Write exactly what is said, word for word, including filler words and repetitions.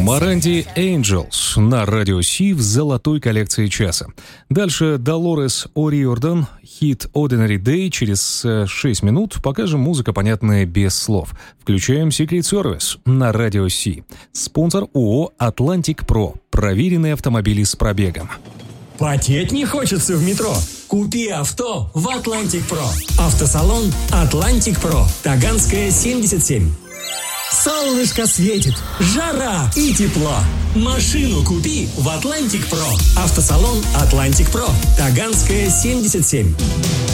Моранди Angels на Радио Си в золотой коллекции часа. Дальше Долорес О'Риордан, хит Ordinary Day. Через шесть минут покажем музыка, понятная без слов. Включаем Secret Service на Радио Си. Спонсор ООО «Атлантик Про». Проверенные автомобили с пробегом. Потеть не хочется в метро? Купи авто в Атлантик Про. Автосалон Атлантик Про. Таганская, семьдесят семь. Солнышко светит, жара и тепло. Машину купи в Атлантик Про. Автосалон Атлантик Про. Таганская, семьдесят семь.